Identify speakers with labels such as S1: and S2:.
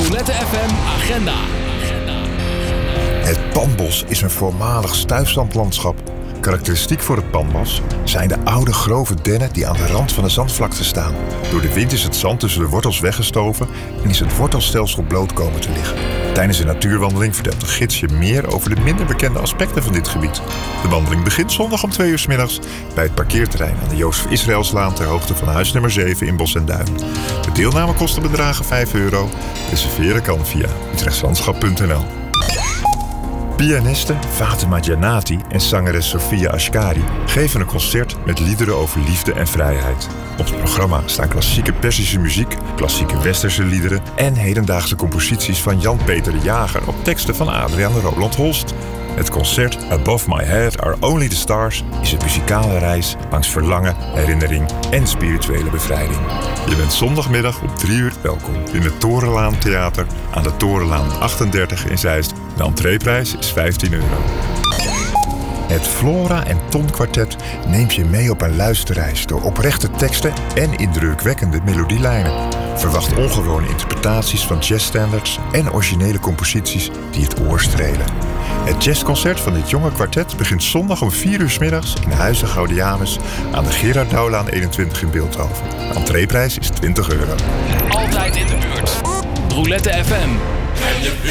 S1: Roulette FM Agenda.
S2: Het Panbos is een voormalig stuifzandlandschap. Karakteristiek voor het Panbos zijn de oude grove dennen die aan de rand van de zandvlakte staan. Door de wind is het zand tussen de wortels weggestoven en is het wortelstelsel bloot komen te liggen. Tijdens een natuurwandeling vertelt de gids je meer over de minder bekende aspecten van dit gebied. De wandeling begint zondag om 2 uur 's middags bij het parkeerterrein aan de Jozef Israëlslaan ter hoogte van huis nummer 7 in Bosch en Duin. De deelnamekosten bedragen €5. Reserveren kan via utrechtslandschap.nl. Pianiste Fatima Janati en zangeres Sofia Ashkari geven een concert met liederen over liefde en vrijheid. Op het programma staan klassieke Perzische muziek, klassieke Westerse liederen en hedendaagse composities van Jan-Peter de Jager op teksten van Adriaan Roland Holst. Het concert Above My Head Are Only the Stars is een muzikale reis langs verlangen, herinnering en spirituele bevrijding. Je bent zondagmiddag om 3 uur welkom in het Torenlaan Theater aan de Torenlaan 38 in Zeist. De entreeprijs is €15. Het Flora en Ton Kwartet neemt je mee op een luisterreis door oprechte teksten en indrukwekkende melodielijnen. Verwacht ongewone interpretaties van jazzstandards en originele composities die het oor strelen. Het jazzconcert van dit jonge kwartet begint zondag om 4 uur 's middags in Huize Gaudianus aan de Gerard Douwlaan 21 in Bilthoven. De entreeprijs is €20.
S1: Altijd in de buurt. Roulette FM.